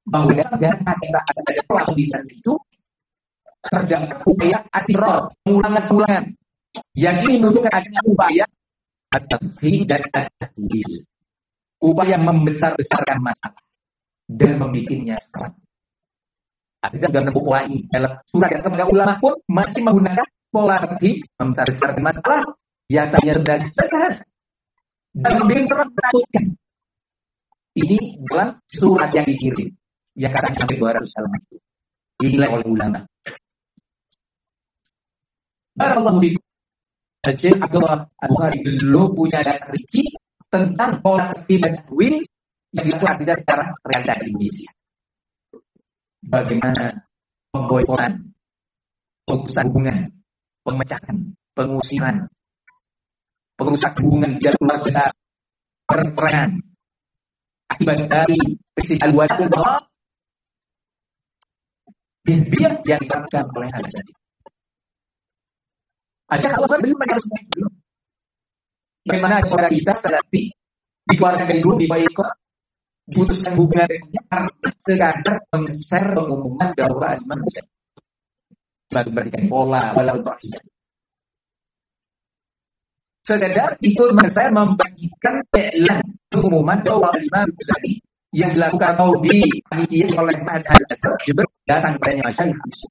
bahwa dalam kata asal pelaku bisa itu terdapat upaya atirol, pengulangan yang ini menunjukkan adanya upaya at-tafhim dan at-takwil, upaya membesar-besarkan masalah dan membikinnya seram. Ada dalam buku ini dalam surat yang kepada ulama pun masih menggunakan pola tafhim, membesar-besarkan masalah, ya tanya sedang sederhana dan membikin seram menakutkan. Ini dalam surat yang dikirim, yang katanya sampai 200 halaman itu dinilai oleh ulama. Barakallahu fiikum. Syekh Abdullah Al-Bukhari belum punya data rinci tentang pola tafhim dan takwil yang dilakukan secara realita di Indonesia. Bagaimana pemboikotan, pengurusan hubungan, pemecahan, pengusiran, perusak hubungan di keluarga, perceraian akibat dari krisis al-wajah dan biar yang dilakukan oleh Al-Azhar. Asyik Allah belum menjelaskan belum. Bagaimana saudara kita Salafi dikeluarkan dari dulu, diboikot, diputuskan hubungan karena sekadar meng-share pengumuman daurah manusia. Bagi memberikan pola walau tidak. Sekadar itu saya membagikan iklan pengumuman daurah manusia yang dilakukan atau dipanitiai oleh Ma'had Al-Azhar datang kepadanya masyarakat.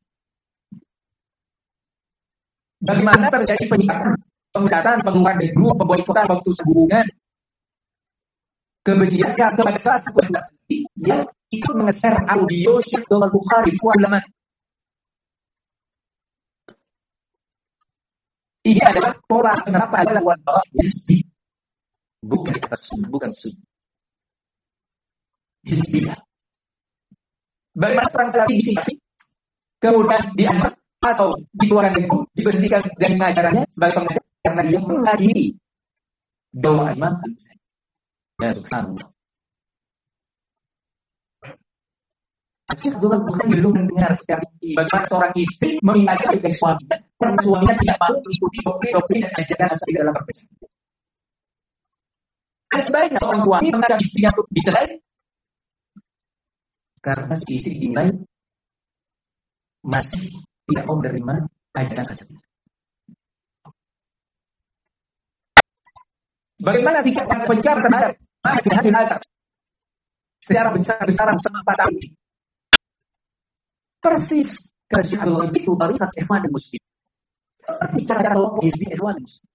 Bagaimana terjadi penyekatan, pemecatan, pengeluaran dari grup, pemboikotan waktu hubungan, kebencian kepada salah satu yang ikut mengeser audio Syekh Abdullah Al-Bukhari ulama. Ini adalah pola penerapan adalah wabah hizbi, bukan sunnah. Hizbiyah. Bagaimana perang Salafi di sini? Kemudian dianggap atau dikeluarkan dari hukum, diberhentikan dari pengajarannya sebagai pengajar karena dia menghadiri doa Imam Al-Husain. Ya subhanallah. Syekh Abdullah Al-Bukhari belum mendengar sekali bagaimana seorang istri mengajari dari suaminya karena suaminya tidak mau mengikuti doktrin dan ajaran Al-Husain dalam berbesar. Dan sebaliknya seorang suami mengajak istrinya untuk dicerai karena si istri dinilai masih tidak mau menerima ajaran tersebut. Bagaimana sikap yang pencar terhadap Ma'had Al-Azhar secara besar-besaran selama 4 tahun ini? Persis kerjaan itu tarikat Ikhwan Muslim. Seperti cara kelompok Hizbi Ikhwan Muslim.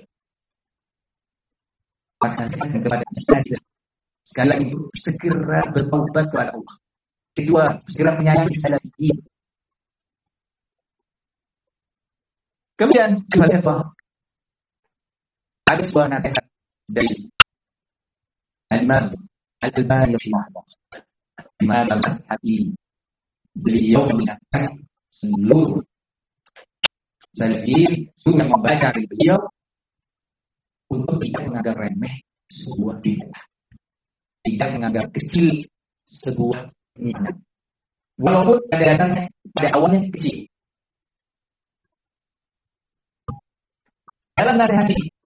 Maka saya kepada saya sekali lagi segera bertaubat kepada Allah. Kedua, segera menyayangi Salafiyin. Kemudian ada sebuah nasihat dari Al-Imam Al-Albani rahimahullah. Imam Al-Azhari beliau mengatakan seluruh Salafiyin sudah membaca dari beliau untuk tidak menganggap remeh sebuah bid'ah, tidak menganggap kecil sebuah nikmat, walaupun pada dasarnya pada awalnya kecil. Dalam nasihat ini